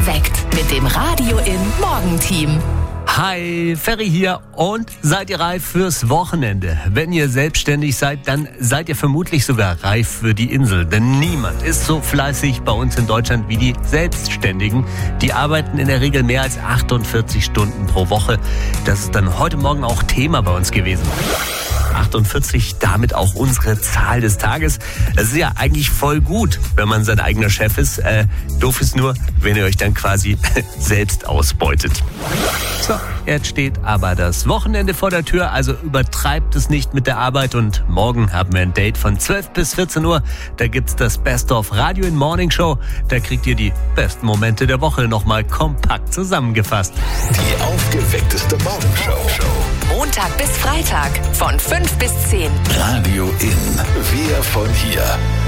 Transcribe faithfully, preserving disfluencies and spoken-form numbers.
Aufgeweckt mit dem Radio in Morgenteam. Hi, Ferry hier und seid ihr reif fürs Wochenende? Wenn ihr selbstständig seid, dann seid ihr vermutlich sogar reif für die Insel. Denn niemand ist so fleißig bei uns in Deutschland wie die Selbstständigen. Die arbeiten in der Regel mehr als achtundvierzig Stunden pro Woche. Das ist dann heute Morgen auch Thema bei uns gewesen. achtundvierzig, damit auch unsere Zahl des Tages. Das ist ja eigentlich voll gut, wenn man sein eigener Chef ist. Äh, doof ist nur, wenn ihr euch dann quasi selbst ausbeutet. So, jetzt steht aber das Wochenende vor der Tür, also übertreibt es nicht mit der Arbeit. Und morgen haben wir ein Date von zwölf bis vierzehn Uhr. Da gibt's das Best of Radio in Morning Show. Da kriegt ihr die besten Momente der Woche nochmal kompakt zusammengefasst. Die aufgeweckteste Morgenshow. Montag bis Freitag von fünf bis zehn. Radio in. Wir von hier.